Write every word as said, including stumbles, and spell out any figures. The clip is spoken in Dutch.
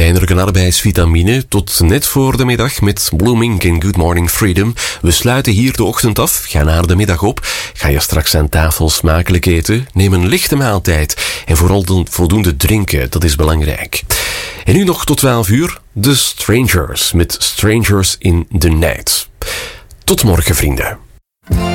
Eindelijk een arbeidsvitamine tot net voor de middag met Blooming in Good Morning Freedom. We sluiten hier de ochtend af, ga naar de middag op. Ga je straks aan tafel smakelijk eten, neem een lichte maaltijd en vooral voldoende drinken, dat is belangrijk. En nu nog tot twaalf uur, The Strangers met Strangers in the Night. Tot morgen, vrienden.